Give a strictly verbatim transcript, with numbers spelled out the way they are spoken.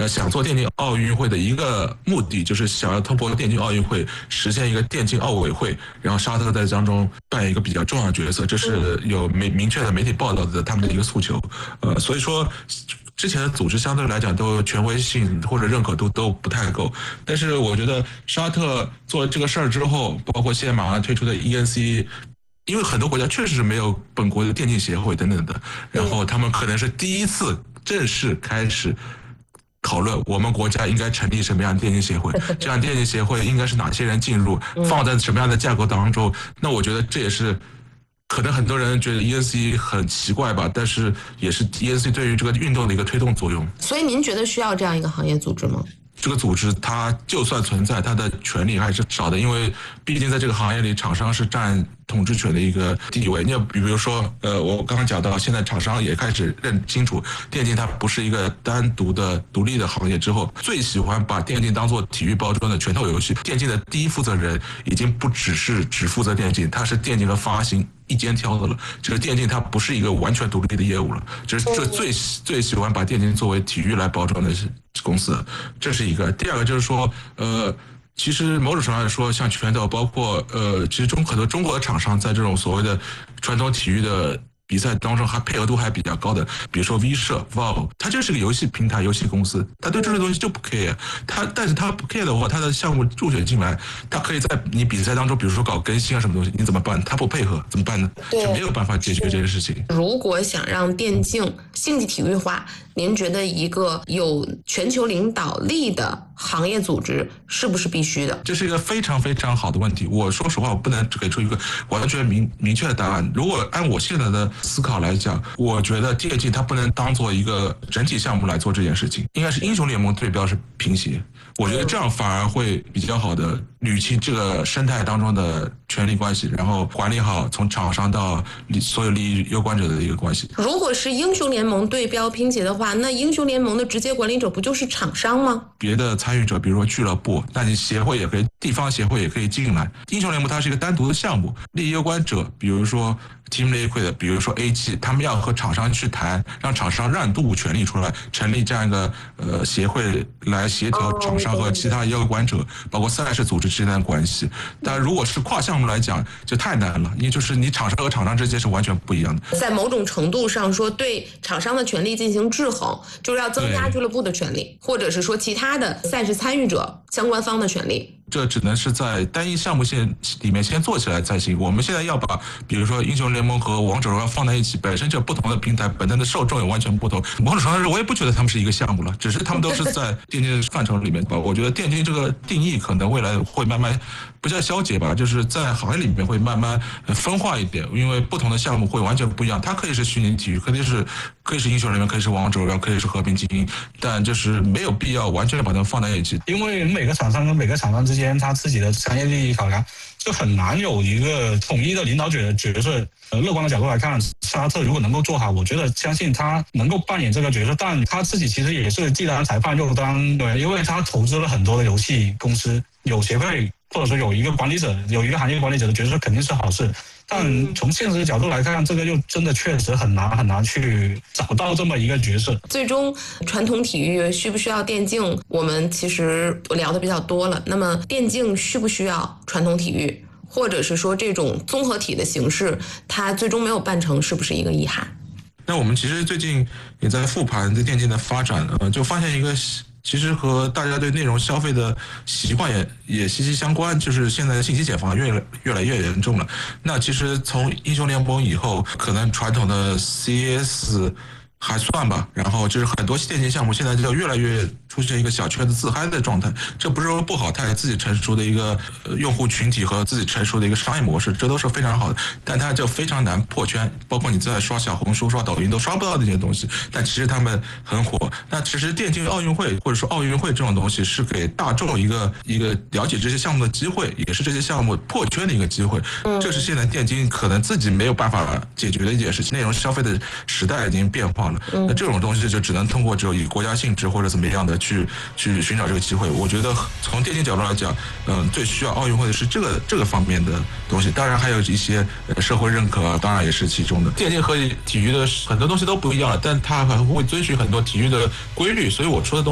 呃想做电竞奥运会的一个目的，就是想要通过电竞奥运会实现一个电竞奥委会，然后沙特在当中扮演一个比较重要的角色，这是有明明确的媒体报道的他们的一个诉求。呃，所以说。之前的组织相对来讲都权威性或者认可度都不太够，但是我觉得沙特做了这个事儿之后，包括现在马上推出的 E N C， 因为很多国家确实是没有本国的电竞协会等等的，然后他们可能是第一次正式开始讨论我们国家应该成立什么样的电竞协会，这样电竞协会应该是哪些人进入，放在什么样的架构当中，那我觉得这也是。可能很多人觉得 E N C 很奇怪吧，但是也是 E N C 对于这个运动的一个推动作用。 所以您觉得需要这样一个行业组织吗？ 这个组织它就算存在，它的权利还是少的，因为毕竟在这个行业里，厂商是占统治权的一个地位。你比如说，呃，我刚刚讲到，现在厂商也开始认清楚，电竞它不是一个单独的独立的行业之后，最喜欢把电竞当做体育包装的拳头游戏。电竞的第一负责人已经不只是只负责电竞，他是电竞的发行一肩挑的了。就是电竞它不是一个完全独立的业务了，这是最最最喜欢把电竞作为体育来包装的公司，这是一个。第二个就是说，呃，其实某种程度上来说，像拳头，包括呃，其实中很多中国的厂商在这种所谓的传统体育的比赛当中还配合度还比较高的，比如说 V 社、V O， 它就是个游戏平台、游戏公司，它对这些东西就不 care。它但是它不 care 的话，它的项目入选进来，它可以在你比赛当中，比如说搞更新啊什么东西，你怎么办？它不配合怎么办呢？是没有办法解决这件事情。 如果想让电竞竞技体育化，您觉得一个有全球领导力的行业组织是不是必须的？ 这是一个非常非常好的问题。我说实话，我不能给出一个完全明明确的答案。如果按我现在的思考来讲，我觉得电竞它不能当做一个整体项目来做这件事情，应该是英雄联盟对标是平协。我觉得这样反而会比较好的捋清这个生态当中的权力关系，然后管理好从厂商到所有利益攸关者的一个关系。 如果是英雄联盟对标拼协的话，那英雄联盟的直接管理者不就是厂商吗？ 别的参与者，比如说俱乐部，那你协会也可以，地方协会也可以进来。英雄联盟它是一个单独的项目，利益攸关者，比如说 Team Liquid， 比如说 A G， 他们要和厂商去谈，让厂商让渡权利出来，成立这样一个呃协会来协调厂商和其他攸关者，包括赛事组织之间的关系。但如果是跨项目来讲，就太难了，因为就是你厂商和厂商之间是完全不一样的。 在某种程度上说，对厂商的权利进行制衡，就是要增加俱乐部的权利，或者是说其他的赛事参与者相关方的权利。 这只能是在单一项目线里面先做起来才行。我们现在要把，比如说英雄联盟和王者荣耀放在一起，本身就不同的平台，本身的受众也完全不同。某种程度上，我也不觉得他们是一个项目了，只是他们都是在电竞范畴里面吧。我觉得电竞这个定义可能未来会慢慢不叫消解吧，就是在行业里面会慢慢分化一点，因为不同的项目会完全不一样。它可以是虚拟体育，可以是可以是英雄联盟，可以是王者荣耀，可以是和平精英，但就是没有必要完全把它们放在一起， 因为每个厂商跟每个厂商之间，他自己的商业利益考量，就很难有一个统一的领导者的角色。呃，乐观的角度来看，沙特如果能够做好，我觉得相信他能够扮演这个角色，但他自己其实也是既当裁判又当对，因为他投资了很多的游戏公司，有协会或者说有一个管理者，有一个行业管理者的角色肯定是好事。但从现实的角度来看，这个又真的确实很难很难去找到这么一个角色。 最终，传统体育需不需要电竞，我们其实聊的比较多了。那么，电竞需不需要传统体育，或者是说这种综合体的形式，它最终没有办成，是不是一个遗憾？ 那我们其实最近也在复盘这电竞的发展，呃，就发现一个。其实和大家对内容消费的习惯也也息息相关，就是现在的信息茧房越来越来越严重了。那其实从英雄联盟以后，可能传统的 C S 还算吧，然后就是很多电竞项目现在就越来越出现一个小圈子自嗨的状态，这不是说不好，它有自己成熟的一个、呃、用户群体和自己成熟的一个商业模式，这都是非常好的，但它就非常难破圈，包括你在刷小红书、刷抖音都刷不到这些东西，但其实他们很火。那其实电竞奥运会或者说奥运会这种东西是给大众一个一个了解这些项目的机会，也是这些项目破圈的一个机会，这是现在电竞可能自己没有办法解决的一件事情。内容消费的时代已经变化了，那这种东西就只能通过只有以国家性质或者怎么样的去去寻找这个机会。我觉得从电竞角度来讲，嗯，最需要奥运会的是这个这个方面的东西。当然还有一些社会认可，当然也是其中的。电竞和体育的很多东西都不一样了，但它还会遵循很多体育的规律，所以我说的东西。